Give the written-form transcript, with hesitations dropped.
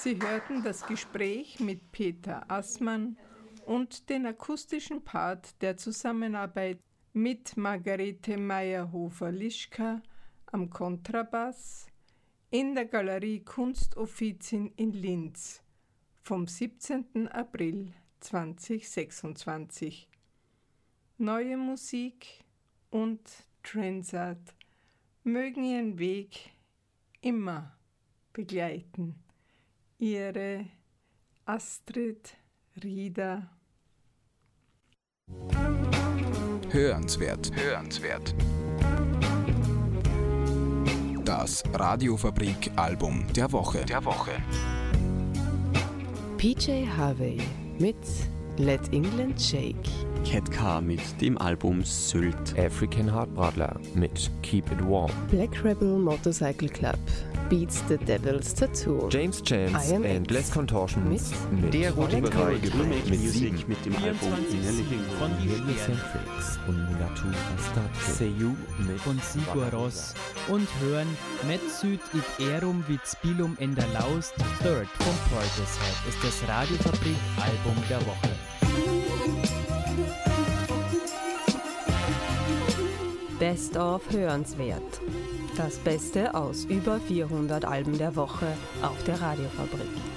Sie hörten das Gespräch mit Peter Assmann und den akustischen Part der Zusammenarbeit mit Margarete Meyerhofer-Lischka am Kontrabass in der Galerie Kunstoffizien in Linz vom 17. April 2026. Neue Musik und Trendsart mögen ihren Weg immer begleiten. Ihre Astrid Rieder. Hörenswert. Das Radiofabrik-Album der Woche. PJ Harvey mit Let England Shake. Cat Car mit dem Album Sylt. African Hartbradler mit Keep It Warm. Black Rebel Motorcycle Club Beats the Devil's Tattoo. James Chance and Les Contortions mit Der rote Bereich mit Siegen. mit dem Album von die Heliocentrics und Mulatu Astarte. Seiyuu von Sigur Rós und hören Met Süd id Erum vid Spilum en der Laust Third von Portishead ist das Radiofabrik-Album der Woche. Best of Hörenswert. Das Beste aus über 400 Alben der Woche auf der Radiofabrik.